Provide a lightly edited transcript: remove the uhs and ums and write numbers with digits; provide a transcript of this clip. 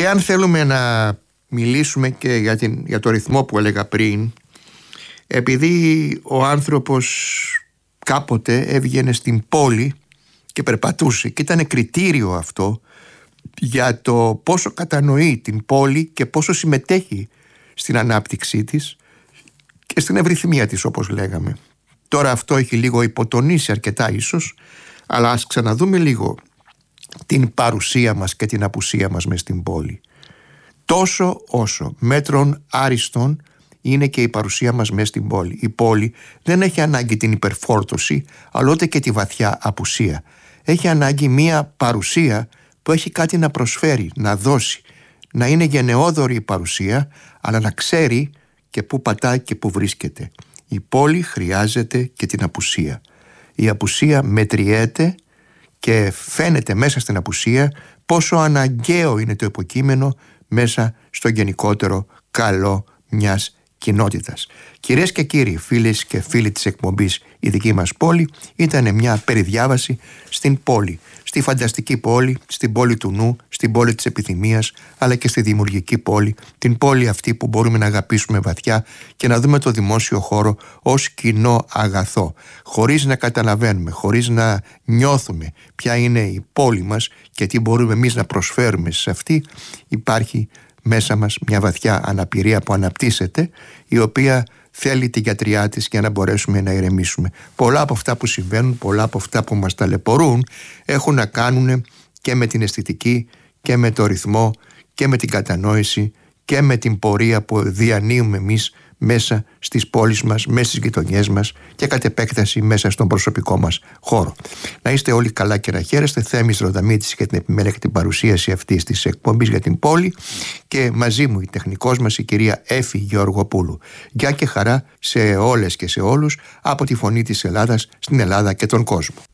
Και αν θέλουμε να μιλήσουμε και για το ρυθμό που έλεγα πριν, επειδή ο άνθρωπος κάποτε έβγαινε στην πόλη και περπατούσε και ήταν κριτήριο αυτό για το πόσο κατανοεί την πόλη και πόσο συμμετέχει στην ανάπτυξή της και στην ευρυθμία της, όπως λέγαμε. Τώρα αυτό έχει λίγο υποτονίσει αρκετά ίσως, αλλά ας ξαναδούμε λίγο την παρουσία μας και την απουσία μας μες στην πόλη. Τόσο όσο μέτρων άριστον είναι και η παρουσία μας μες στην πόλη. Η πόλη δεν έχει ανάγκη την υπερφόρτωση, αλλά ούτε και τη βαθιά απουσία. Έχει ανάγκη μία παρουσία που έχει κάτι να προσφέρει, να δώσει, να είναι γενναιόδορη η παρουσία, αλλά να ξέρει και πού πατάει και πού βρίσκεται. Η πόλη χρειάζεται και την απουσία. Η απουσία μετριέται και φαίνεται μέσα στην απουσία πόσο αναγκαίο είναι το υποκείμενο μέσα στο γενικότερο καλό μιας κοινότητας. Κυρίες και κύριοι, φίλες και φίλοι της εκπομπής, η δική μας πόλη ήταν μια περιδιάβαση στην πόλη, στη φανταστική πόλη, στην πόλη του νου, στην πόλη της επιθυμίας, αλλά και στη δημιουργική πόλη, την πόλη αυτή που μπορούμε να αγαπήσουμε βαθιά και να δούμε το δημόσιο χώρο ως κοινό αγαθό, χωρίς να καταλαβαίνουμε, χωρίς να νιώθουμε ποια είναι η πόλη μας και τι μπορούμε εμείς να προσφέρουμε σε αυτή. Υπάρχει μέσα μας μια βαθιά αναπηρία που αναπτύσσεται, η οποία θέλει τη γιατριά της για να μπορέσουμε να ηρεμήσουμε. Πολλά από αυτά που συμβαίνουν, πολλά από αυτά που μας ταλαιπωρούν έχουν να κάνουν και με την αισθητική και με το ρυθμό και με την κατανόηση και με την πορεία που διανύουμε εμείς μέσα στις πόλεις μας, μέσα στις γειτονιές μας και κατ' επέκταση μέσα στον προσωπικό μας χώρο. Να είστε όλοι καλά και να χαίρεστε. Θέμης Ροδαμίτης για την επιμέλεια και την παρουσίαση αυτής της εκπομπής για την πόλη και μαζί μου η τεχνικός μας η κυρία Έφη Γεωργοπούλου. Γεια και χαρά σε όλες και σε όλους από τη Φωνή της Ελλάδας στην Ελλάδα και τον κόσμο.